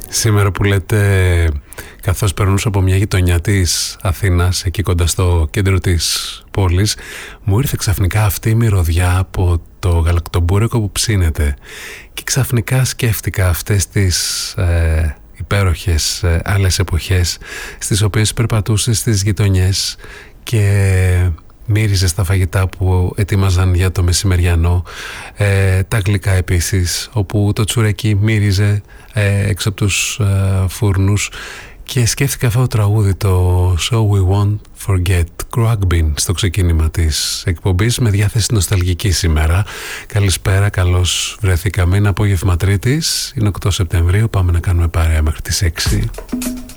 Σήμερα που λέτε, καθώς περνούσα από μια γειτονιά της Αθήνας, εκεί κοντά στο κέντρο της πόλης, μου ήρθε ξαφνικά αυτή η μυρωδιά από το γαλακτομπούρεκο που ψήνεται. Και ξαφνικά σκέφτηκα αυτές τις υπέροχες άλλες εποχές, στις οποίες περπατούσες στις γειτονιές και μύριζες τα φαγητά που ετοίμαζαν για το μεσημεριανό, τα γλυκά επίσης, όπου το τσουρεκί μύριζε έξω από τους φούρνους, και σκέφτηκα αυτό το τραγούδι, το So We Won't Forget, Khruangbin, στο ξεκίνημα της εκπομπής, με διάθεση νοσταλγική σήμερα. Καλησπέρα, καλώς βρεθήκαμε. Είναι απόγευμα Τρίτης, είναι 8 Σεπτεμβρίου, πάμε να κάνουμε παρέα μέχρι τις 6.